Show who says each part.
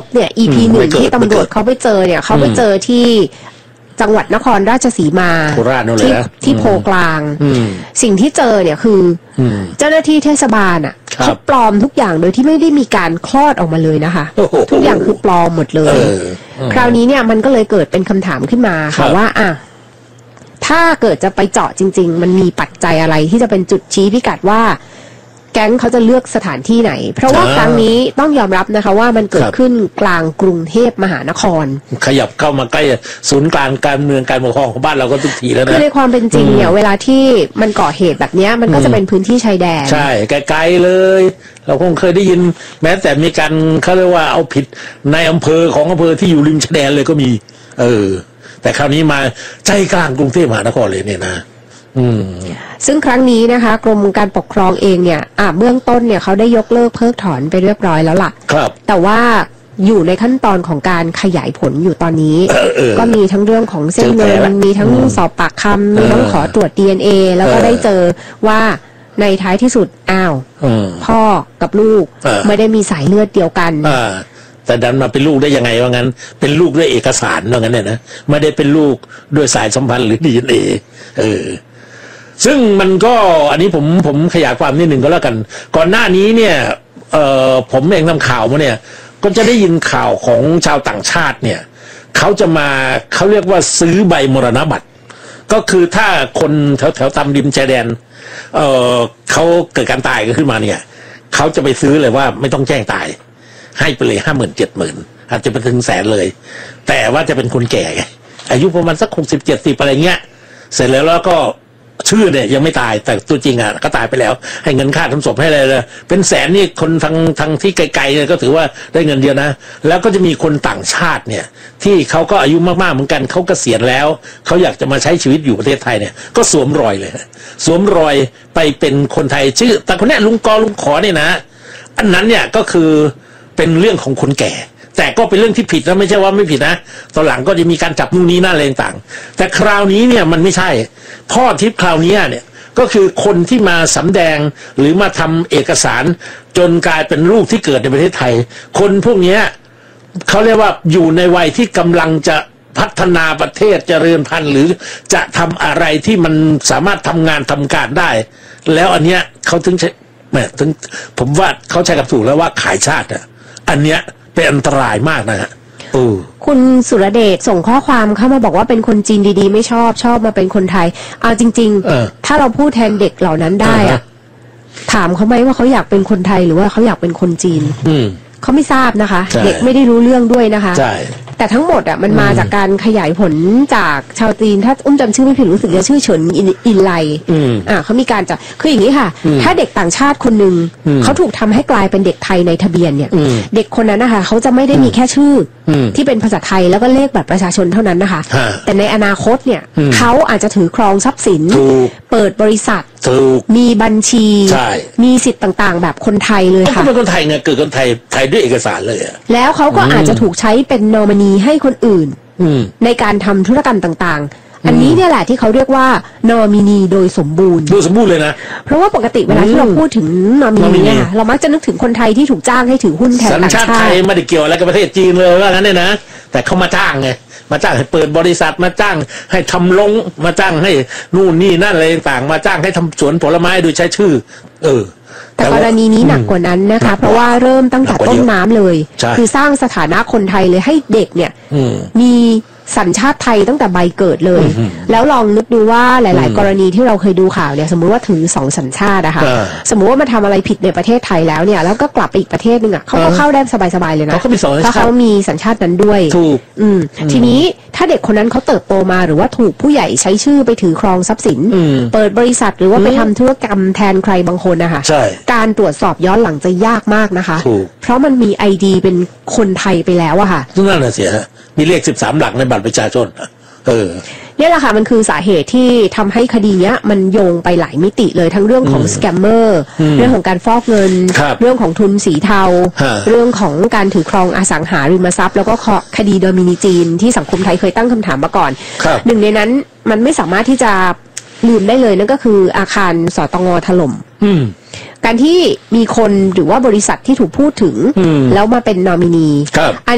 Speaker 1: เนี่ย EP 1ที่ตำรวจเขาไปเจอเนี่ยเขาไปเจอที่จังหวัดนครราชสีมาที่โพกลางสิ่งที่เจอเนี่ยคือเจ้าหน้าที่เทศบาลอ่ะเขาปลอมทุกอย่างโดยที่ไม่ได้มีการคลอดออกมาเลยนะคะทุกอย่างคือปลอมหมดเลยคราวนี้เนี่ยมันก็เลยเกิดเป็นคำถามขึ้นมาค่ะว่าถ้าเกิดจะไปเจาะจริงๆมันมีปัจจัยอะไรที่จะเป็นจุดชี้พิกัดว่าแก๊งเขาจะเลือกสถานที่ไหนเพราะว่าครั้งนี้ต้องยอมรับนะคะว่ามันเกิดขึ้นกลางกรุงเทพมหานคร
Speaker 2: ขยับเข้ามาใกล้ศูนย์กลางการเมืองการปกครองของบ้านเราก็ทุกทีแล้วนะ
Speaker 1: คือในความเป็นจริงเนี่ยเวลาที่มันก่อเหตุแบบนี้มันก็จะเป็นพื้นที่ชายแดน
Speaker 2: ใช่ไกลๆเลยเราคงเคยได้ยินแม้แต่มีการเขาเรียกว่าเอาผิดในอำเภอของอำเภอที่อยู่ริมชายแดนเลยก็มีแต่คราวนี้มาใจกลางกรุงเทพมหานครเลยเนี่ยนะ
Speaker 1: ซึ่งครั้งนี้นะคะกรมการปกครองเองเนี่ยเบื้องต้นเนี่ยเขาได้ยกเลิกเพิกถอนไปเรียบร้อยแล้วล่ะ
Speaker 2: ครับ
Speaker 1: แต่ว่าอยู่ในขั้นตอนของการขยายผลอยู่ตอนนี้ก็มีทั้งเรื่องของเส้นเงินมีทั้งสอบปากคำมีทั้งขอตรวจ DNA แล้วก็ได้เจอว่าในท้ายที่สุดพ่อกับลูกไม่ได้มีสายเลือดเดียวกัน
Speaker 2: แต่ดันมาเป็นลูกได้ยังไงว่างั้นเป็นลูกด้วยเอกสารว่างั้นเนี่ยนะไม่ได้เป็นลูกด้วยสายสัมพันธ์หรือ DNA ซึ่งมันก็อันนี้ผมขยายความนิดหนึ่งก็แล้วกันก่อนหน้านี้เนี่ยผมเองทำข่าวมาเนี่ยก็จะได้ยินข่าวของชาวต่างชาติเนี่ยเขาจะมาเขาเรียกว่าซื้อใบมรณบัตรก็คือถ้าคนแถวตามริมชายแดนเขาเกิดการตายขึ้นมาเนี่ยเขาจะไปซื้อเลยว่าไม่ต้องแจ้งตายให้ไปเลย50,000-70,000อาจจะไปถึงแสนเลยแต่ว่าจะเป็นคนแก่ไงอายุประมาณสัก60-70อะไรเงี้ยเสร็จแล้วก็ชื่อเนี่ยยังไม่ตายแต่ตัวจริงก็ตายไปแล้วให้เงินค่าทำศพให้เลยเป็นแสนนี่คนทางที่ไกลๆเนี่ยก็ถือว่าได้เงินเยอะนะแล้วก็จะมีคนต่างชาติเนี่ยที่เขาก็อายุมากๆเหมือนกันเขาเกษียณแล้วเขาอยากจะมาใช้ชีวิตอยู่ประเทศไทยเนี่ยก็สวมรอยเลยสวมรอยไปเป็นคนไทยชื่อแต่คนนี้ลุงขอเนี่ยนะอันนั้นเนี่ยก็คือเป็นเรื่องของคนแก่แต่ก็เป็นเรื่องที่ผิดนะไม่ใช่ว่าไม่ผิดนะตอนหลังก็จะมีการจับนู่นนี่นั่นอะไรต่างแต่คราวนี้เนี่ยมันไม่ใช่พ่อทิพย์คราวนี้เนี่ยก็คือคนที่มาสำแดงหรือมาทำเอกสารจนกลายเป็นลูกที่เกิดในประเทศไทยคนพวกนี้เขาเรียกว่าอยู่ในวัยที่กำลังจะพัฒนาประเทศเจริญพันธุ์หรือจะทำอะไรที่มันสามารถทำงานทำการได้แล้วอันเนี้ยเขาถึงใช้ถึงผมว่าเขาใช้กับถูกแล้วว่าขายชาติอันเนี้ยเป็นอันตรายมากนะฮะ
Speaker 1: คุณสุรเดชส่งข้อความเข้ามาบอกว่าเป็นคนจีนดีๆไม่ชอบมาเป็นคนไทยเอาจริงๆถ้าเราพูดแทนเด็กเหล่านั้นได้ถามเขาไหมว่าเขาอยากเป็นคนไทยหรือว่าเขาอยากเป็นคนจีนเขาไม่ทราบนะคะเด็กไม่ได้รู้เรื่องด้วยนะคะแต่ทั้งหมดมันมาจากการขยายผลจากชาวจีนถ้าจำชื่อไม่ผิดรู้สึกจะชื่อเฉินอินไลเขามีการจะคืออย่างนี้ค่ะถ้าเด็กต่างชาติคนหนึ่งเขาถูกทำให้กลายเป็นเด็กไทยในทะเบียนเนี่ยเด็กคนนั้นนะคะเขาจะไม่ได้มีแค่ชื่อที่เป็นภาษาไทยแล้วก็เลขบัตรประชาชนเท่านั้นนะคะแต่ในอนาคตเนี่ยเขาอาจจะถือครองทรัพย์สินเปิดบริษัทมีบัญชีมีสิทธิ์ต่างๆแบบคนไทยเลยค่ะ
Speaker 2: เขาเป็นคนไทยไงเกิดคนไทยด้วยเอกสารเลย
Speaker 1: แล้วเขาก็อาจจะถูกใช้เป็นนอมินีให้คนอื่นในการทำธุรกรรมต่างๆอันนี้เนี่ยแหละที่เขาเรียกว่านอมินีโดยสมบูรณ์
Speaker 2: เลยนะ
Speaker 1: เพราะว่าปกติเวลาที่เราพูดถึงนอมินีเนี่ยเรามักจะนึกถึงคนไทยที่ถูกจ้างให้ถือหุ้นแทนต่างชาติ
Speaker 2: สัญชาติไทยไม่ได้เกี่ยวอะไรกับประเทศจีนเลยว่างั้นเนี่ยนะแต่เขามาจ้างไงมาจ้างให้เปิดบริษัทมาจ้างให้ทำลงมาจ้างให้นู่นนี่นั่นอะไรต่างมาจ้างให้ทำสวนผลไม้โดยใช้ชื่อ
Speaker 1: แต่กรณีนี้หนักกว่านั้นนะคะเพราะว่าเริ่มตั้งแต่ต้นน้ำเลยคือสร้างสถานะคนไทยเลยให้เด็กเนี่ยมีสัญชาติไทยตั้งแต่ใบเกิดเลยแล้วลองนึกดูว่าหลายๆกรณีที่เราเคยดูข่าวเนี่ยสมมุติว่าถือ2สัญชาตินะคะสมมุติว่ามาทำอะไรผิดในประเทศไทยแล้วเนี่ยแล้วก็กลับไปอีกประเทศนึงเขาก็เข้าได้สบายๆเลยนะเพราะเขามีสัญชาตินั้นด้วยทีนี้ถ้าเด็กคนนั้นเขาเติบโตมาหรือว่าถูกผู้ใหญ่ใช้ชื่อไปถือครองทรัพย์สินเปิดบริษัทหรือว่าไปทำธุรกรรมแทนใครบางคนนะคะการตรวจสอบย้อนหลังจะยากมากนะคะเพราะมันมี ID เป็นคนไทยไปแล้วอะค่ะ
Speaker 2: นั่นแหละสิฮะมีเลข13หลักในบัตรประชาชน
Speaker 1: เนี่ยแหละค่ะมันคือสาเหตุที่ทำให้คดีเนี้ยมันโยงไปหลายมิติเลยทั้งเรื่องของสแกมเมอร์เรื่องของการฟอกเงินเรื่องของทุนสีเทาเรื่องของการถือครองอสังหาริมทรัพย์แล้วก็คดีโดมินีจีนที่สังคมไทยเคยตั้งคำถามมาก่อนหนึ่งในนั้นมันไม่สามารถที่จะลืมได้เลยนั่นก็คืออาคารสตง.ถล่มการที่มีคนหรือว่าบริษัทที่ถูกพูดถึงแล้วมาเป็นนอมินีอัน